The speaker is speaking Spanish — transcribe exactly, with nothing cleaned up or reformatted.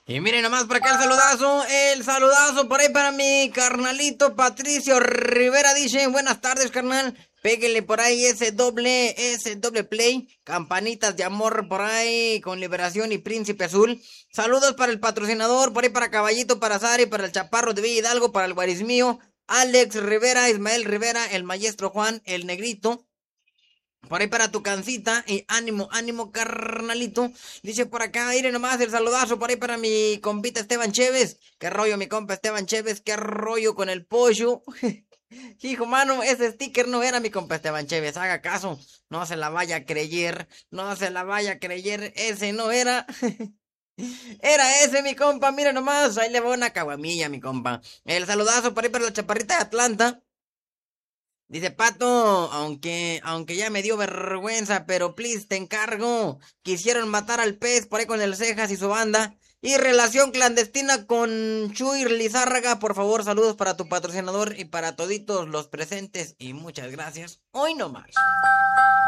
Y miren nomás por acá el saludazo, el saludazo por ahí para mi carnalito Patricio Rivera. Dice, buenas tardes, carnal. Péguele por ahí ese doble, ese doble play. Campanitas de amor por ahí con Liberación y Príncipe Azul. Saludos para el patrocinador, por ahí para Caballito, para Sari, para el Chaparro de Villa Hidalgo, para el Guarismío, Alex Rivera, Ismael Rivera, el Maestro Juan, el Negrito. Por ahí para tu cancita y ánimo, ánimo, carnalito. Dice por acá, mire nomás el saludazo por ahí para mi compita Esteban Chévez. Qué rollo, mi compa Esteban Chévez, qué rollo con el pollo. Hijo, mano, ese sticker no era mi compa Esteban Chévez, haga caso. No se la vaya a creer, no se la vaya a creer, ese no era. Era ese, mi compa, mire nomás, ahí le va una caguamilla, mi compa. El saludazo por ahí para la chaparrita de Atlanta. Dice Pato, aunque, aunque ya me dio vergüenza, pero please, te encargo. Quisieron matar al pez por ahí con el Cejas y su banda. Y relación clandestina con Chuy Lizárraga. Por favor, saludos para tu patrocinador y para toditos los presentes. Y muchas gracias. Hoy no más.